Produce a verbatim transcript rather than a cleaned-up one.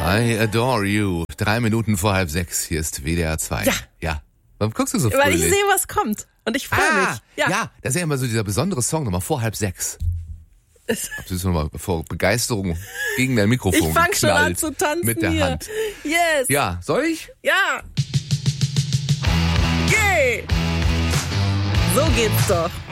I adore you. Drei Minuten vor halb sechs. Hier ist W D R zwei. Ja. Ja. Warum guckst du so fröhlich? Weil ich sehe, was kommt. Und ich freue ah, mich. Ja. ja, das ist ja immer so dieser besondere Song nochmal vor halb sechs. Ob du nochmal vor Begeisterung gegen dein Mikrofon Ich fang schon an geknallt zu tanzen mit der hier. Hand. Yes. Ja, soll ich? Ja. Geh. So geht's doch.